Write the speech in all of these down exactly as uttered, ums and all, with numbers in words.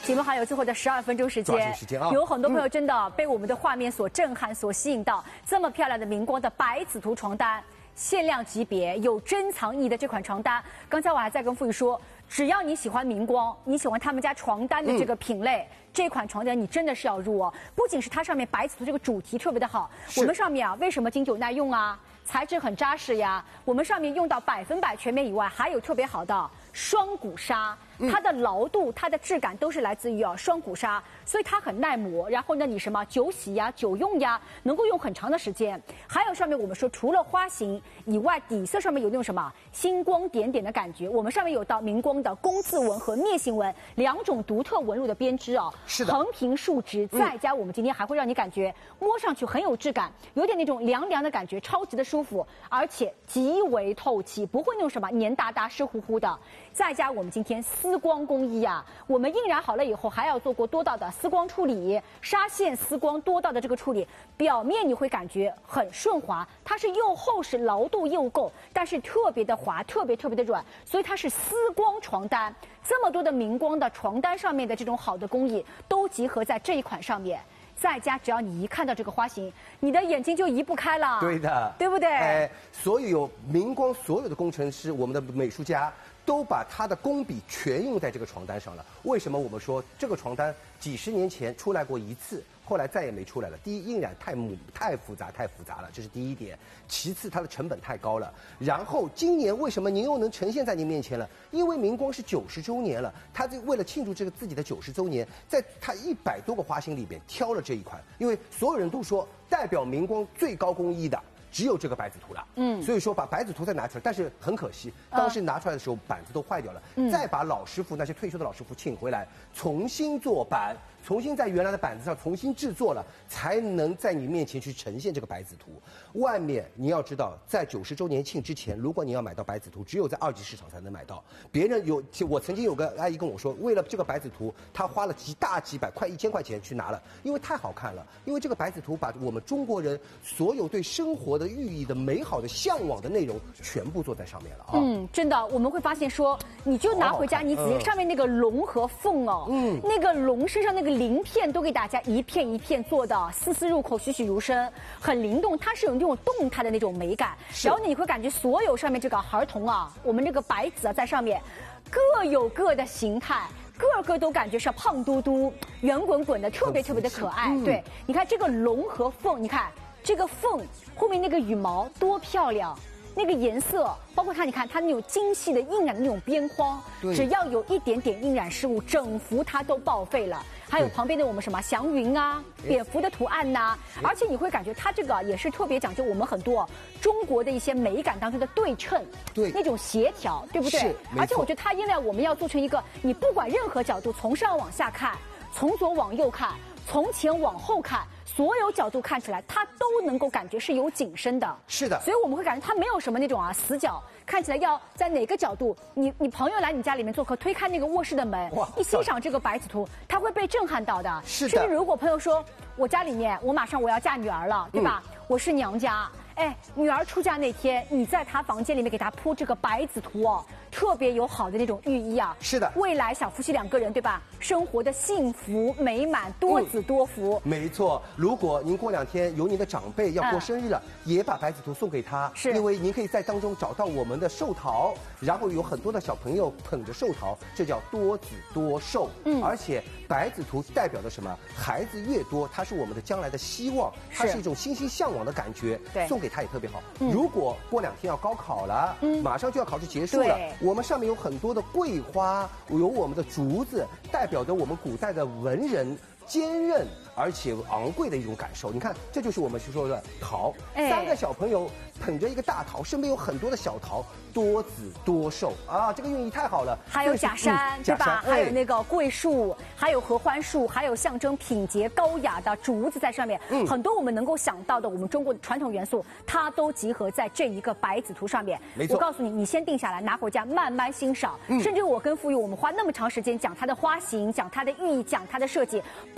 节目还有最后的十二分钟时间， 时间啊， 有很多朋友真的被我们的画面所震撼、所吸引到。这么漂亮的明光的白子图床单，限量级别，有珍藏意义的这款床单。刚才我还在跟傅宇说，只要你喜欢明光，你喜欢他们家床单的这个品类。嗯，这款床单你真的是要入哦，不仅是它上面白子图这个主题特别的好，我们上面啊为什么经久耐用啊？材质很扎实呀，我们上面用到百分百全棉以外，还有特别好的双股纱，它的牢度、它的质感都是来自于啊双股纱，所以它很耐磨。然后呢，你什么久洗呀、久用呀，能够用很长的时间。还有上面我们说除了花型以外，底色上面有那种什么星光点点的感觉。我们上面有到明光的工字纹和灭形纹两种独特纹路的编织哦， 是的， 横平竖直，再加我们今天还会让你感觉摸上去很有质感，有点那种凉凉的感觉，超级的舒服，而且极为透气，不会那种什么黏哒哒、湿乎乎的。再加我们今天丝光工艺啊，我们印染好了以后还要做过多道的丝光处理，纱线丝光多道的这个处理，表面你会感觉很顺滑，它是又厚实，牢度又够，但是特别的滑，特别特别的软，所以它是丝光床单。这么多的明光的床单上面的这种好的工艺都集合在这一款上面。在家只要你一看到这个花型，你的眼睛就移不开了。 对的， 对不对？ 哎，所有明光所有的工程师，我们的美术家都把他的工笔全用在这个床单上了。为什么我们说这个床单几十年前出来过一次，后来再也没出来了？第一，印染太母太复杂太复杂了，这是第一点；其次，它的成本太高了。然后今年为什么您又能呈现在您面前了？因为明光是九十周年了，他就为了庆祝这个自己的九十周年，在他一百多个花型里边挑了这一款，因为所有人都说代表明光最高工艺的只有这个白子图了，嗯，所以说把白子图再拿出来，但是很可惜，当时拿出来的时候板子都坏掉了，嗯，再把老师傅那些退休的老师傅请回来，重新做板，重新在原来的板子上重新制作了，才能在你面前去呈现这个白子图。外面你要知道，在九十周年庆之前，如果你要买到白子图，只有在二级市场才能买到。别人有，我曾经有个阿姨跟我说，为了这个白子图，她花了几大几百块一千块钱去拿了，因为太好看了。因为这个白子图把我们中国人所有对生活的寓意的美好的向往的内容全部做在上面了啊。 嗯，真的，我们会发现说，你就拿回家，你仔细上面那个龙和凤哦，嗯，那个龙身上那个鳞片都给大家一片一片做的丝丝入口，栩栩如生，很灵动，它是有那种动态的那种美感。然后呢，你会感觉所有上面这个孩童啊，我们这个白子啊在上面，各有各的形态。个个都感觉是胖嘟嘟、圆滚滚的，特别特别的可爱。嗯、对，你看这个龙和凤，你看这个凤后面那个羽毛多漂亮，那个颜色，包括它，你看它那种精细的印染的那种边框，只要有一点点印染失误，整幅它都报废了。还有旁边的我们什么祥云啊、蝙蝠的图案呐、啊，而且你会感觉它这个也是特别讲究我们很多中国的一些美感当中的对称， 对那种协调，对不对？而且我觉得它因为我们要做成一个，你不管任何角度，从上往下看，从左往右看，从前往后看。所有角度看起来，它都能够感觉是有景深的。 是的， 所以我们会感觉它没有什么那种啊死角，看起来要在哪个角度，你你朋友来你家里面做客，推开那个卧室的门，一欣赏这个白子图，他会被震撼到的。 是的。 甚至如果朋友说，我家里面我马上我要嫁女儿了，对吧？嗯、我是娘家，哎，女儿出嫁那天，你在她房间里面给她铺这个白子图哦。特别有好的那种寓意啊！ 是的， 未来小夫妻两个人对吧？生活的幸福美满，多子多福。 嗯、没错，如果您过两天有你的长辈要过生日了，嗯、也把白子图送给他， 是因为您可以在当中找到我们的寿桃，然后有很多的小朋友捧着寿桃，这叫多子多寿。嗯，而且白子图代表的什么？孩子越多，它是我们的将来的希望，它是一种欣欣向往的感觉。 对， 送给他也特别好。嗯、如果过两天要高考了，嗯，马上就要考试结束了。我们上面有很多的桂花，有我们的竹子，代表着我们古代的文人坚韧而且昂贵的一种感受。你看，这就是我们说的桃，哎、三个小朋友捧着一个大桃，身边有很多的小桃，多子多寿啊！这个寓意太好了。 还有假山，嗯、对吧？哎、还有那个桂树，还有合欢树，还有象征品洁高雅的竹子在上面。嗯，很多我们能够想到的我们中国的传统元素，它都集合在这一个白子图上面。 没错， 我告诉你，你先定下来，拿回家慢慢欣赏。嗯、甚至我跟傅玉，我们花那么长时间讲它的花型，讲它的寓意，讲它的设计。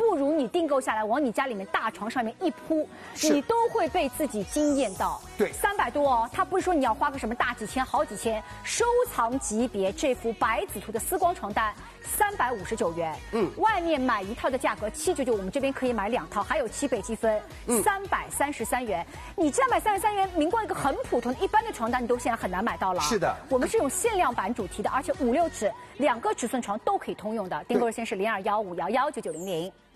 不如你订购下来，往你家里面大床上面一铺，你都会被自己惊艳到。 对， 三百多哦，它不是说你要花个什么大几千、好几千，收藏级别这幅白子图的丝光床单。三百五十九元，嗯，外面买一套的价格七九九，我们这边可以买两套，还有七倍积分，三百三十三元。你这样买三十三元，明光一个很普通的一般的床单，你都现在很难买到了。 是的， 我们是用限量版主题的，而且五六尺两个尺寸床都可以通用的。订购热线是零二幺五幺幺九九零零。